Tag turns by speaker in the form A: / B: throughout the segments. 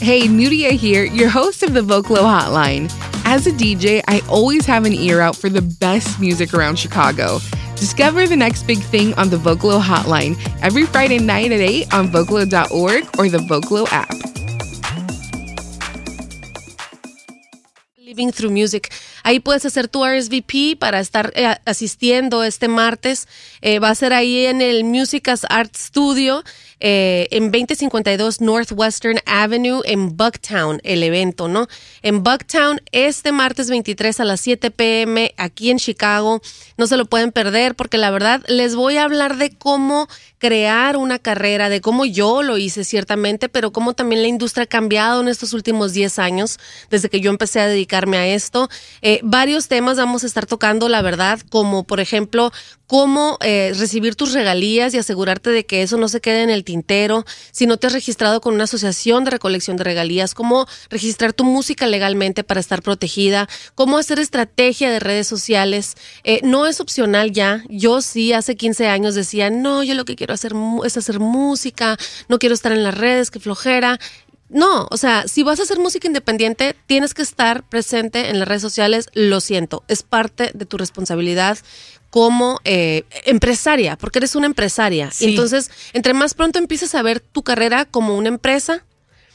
A: Hey, Nuria here, your host of the Vocalo Hotline. As a DJ, I always have an ear out for the best music around Chicago. Discover the next big thing on the Vocalo Hotline every Friday night at 8 on Vocalo.org or the Vocalo app.
B: Living Through Music. Ahí puedes hacer tu RSVP para estar asistiendo este martes. Va a ser ahí en el Musicas Art Studio, en 2052 Northwestern Avenue en Bucktown, el evento, ¿no? En Bucktown, este martes 23 a las 7 p.m. aquí en Chicago. No se lo pueden perder porque la verdad les voy a hablar de cómo crear una carrera, de cómo yo lo hice ciertamente, pero cómo también la industria ha cambiado en estos últimos 10 años, desde que yo empecé a dedicarme a esto. Varios temas vamos a estar tocando, la verdad, como por ejemplo, cómo recibir tus regalías y asegurarte de que eso no se quede en el tintero. Si no te has registrado con una asociación de recolección de regalías, cómo registrar tu música legalmente para estar protegida, cómo hacer estrategia de redes sociales. No es opcional ya. Yo sí, hace 15 años decía, no, yo lo que quiero hacer es hacer música, no quiero estar en las redes, qué flojera. No, o sea, si vas a hacer música independiente, tienes que estar presente en las redes sociales. Lo siento, es parte de tu responsabilidad como empresaria, porque eres una empresaria.
C: Sí.
B: Entonces, entre más pronto empieces a ver tu carrera como una empresa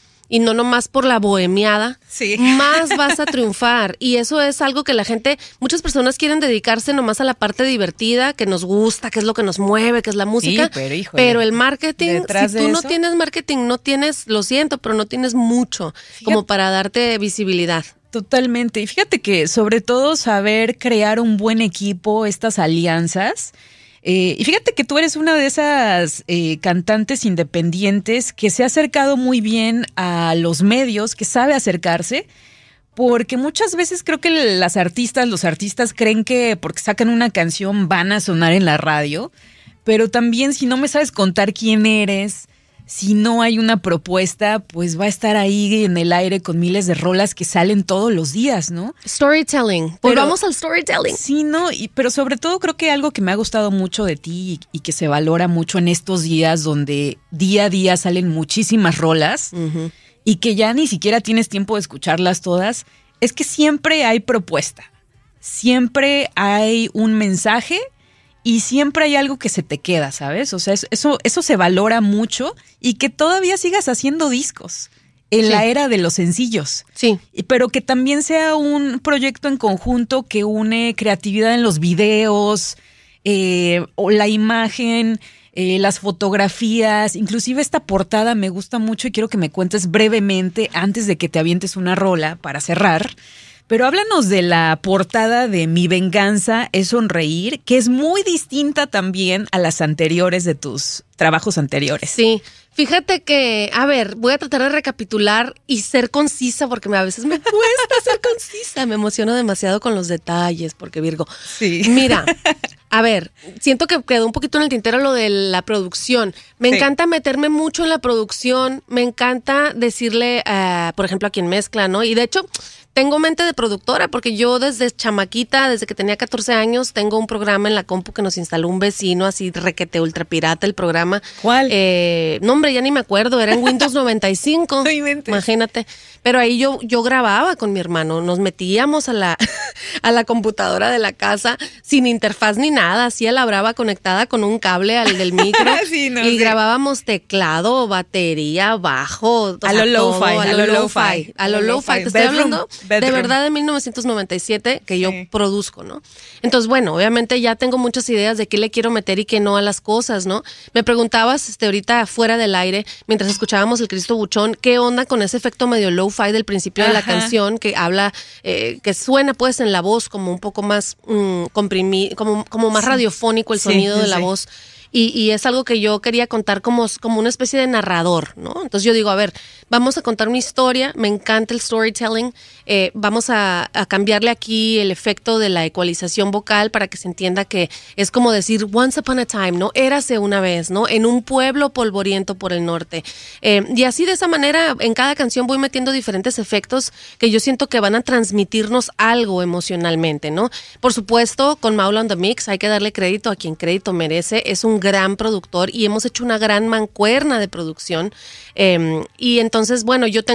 B: y no nomás por la bohemiada,
C: sí,
B: más vas a triunfar. Y eso es algo que la gente, muchas personas quieren dedicarse nomás a la parte divertida, que nos gusta, que es lo que nos mueve, que es la música.
C: Sí, pero, híjole,
B: pero el marketing, si tú no
C: eso,
B: tienes marketing, no tienes, lo siento, pero no tienes mucho como para darte visibilidad.
C: Totalmente. Y fíjate que sobre todo saber crear un buen equipo, estas alianzas. Y fíjate que tú eres una de esas cantantes independientes que se ha acercado muy bien a los medios, que sabe acercarse, porque muchas veces creo que los artistas creen que porque sacan una canción van a sonar en la radio, pero también si no me sabes contar quién eres, si no hay una propuesta, pues va a estar ahí en el aire con miles de rolas que salen todos los días, ¿no?
B: Storytelling. Volvamos al storytelling.
C: Sí, ¿no? Pero sobre todo creo que algo que me ha gustado mucho de ti y que se valora mucho en estos días donde día a día salen muchísimas rolas y que ya ni siquiera tienes tiempo de escucharlas todas, es que siempre hay propuesta. Siempre hay un mensaje y siempre hay algo que se te queda, ¿sabes? O sea, eso se valora mucho y que todavía sigas haciendo discos en la era de los sencillos.
B: Sí.
C: Pero que también sea un proyecto en conjunto que une creatividad en los videos, o la imagen, las fotografías, inclusive esta portada me gusta mucho y quiero que me cuentes brevemente antes de que te avientes una rola para cerrar. Pero háblanos de la portada de Mi Venganza es Sonreír, que es muy distinta también a las anteriores de tus trabajos anteriores.
B: Sí, fíjate que, a ver, voy a tratar de recapitular y ser concisa porque a veces me cuesta ser concisa. Me emociono demasiado con los detalles porque Virgo.
C: Sí.
B: Mira, a ver, siento que quedó un poquito en el tintero lo de la producción. Me encanta meterme mucho en la producción, me encanta decirle, por ejemplo, a quien mezcla, ¿no? Y de hecho, tengo mente de productora porque yo desde chamaquita, desde que tenía 14 años, tengo un programa en la compu que nos instaló un vecino, así requete ultra pirata el programa.
C: ¿Cuál?
B: No, hombre, ya ni me acuerdo, era en Windows 95.
C: No inventes.
B: Imagínate. Pero ahí yo grababa con mi hermano, nos metíamos a la computadora de la casa sin interfaz ni nada, así a la brava conectada con un cable al del micro.
C: Sí, no,
B: y
C: sí.
B: grabábamos teclado, batería, bajo,
C: A lo lo-fi.
B: A lo lo-fi. Te estoy hablando de verdad de 1997 que yo produzco, ¿no? Entonces, bueno, obviamente ya tengo muchas ideas de qué le quiero meter y qué no a las cosas, ¿no? Me preguntabas ahorita fuera del aire, mientras escuchábamos el Cristo Buchón, ¿qué onda con ese efecto medio lo-fi del principio de la canción que habla, que suena pues en la voz como un poco más comprimido, como más radiofónico el sonido de la voz? Y es algo que yo quería contar como una especie de narrador, ¿no? Entonces yo digo, a ver, vamos a contar una historia, me encanta el storytelling, vamos a cambiarle aquí el efecto de la ecualización vocal para que se entienda que es como decir once upon a time, ¿no? Érase una vez, ¿no? En un pueblo polvoriento por el norte. Y así de esa manera en cada canción voy metiendo diferentes efectos que yo siento que van a transmitirnos algo emocionalmente, ¿no? Por supuesto, con Maula on the Mix hay que darle crédito a quien crédito merece, es un gran productor y hemos hecho una gran mancuerna de producción. Y entonces, bueno, yo tengo